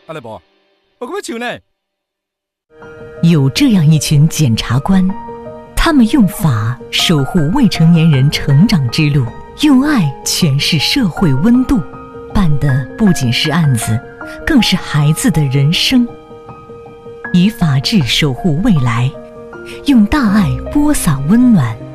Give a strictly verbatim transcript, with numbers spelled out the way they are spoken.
阿拉伯，我可要求呢。 有这样一群检察官，他们用法守护未成年人成长之路，用爱诠释社会温度，办的不仅是案子，更是孩子的人生。以法治守护未来，用大爱播撒温暖。